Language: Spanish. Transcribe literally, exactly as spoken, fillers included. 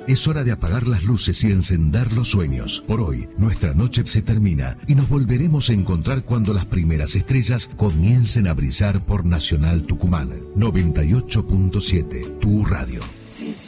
Es hora de apagar las luces y encender los sueños. Por hoy, nuestra noche se termina y nos volveremos a encontrar cuando las primeras estrellas comiencen a brillar por Nacional Tucumán. noventa y ocho punto siete, tu radio.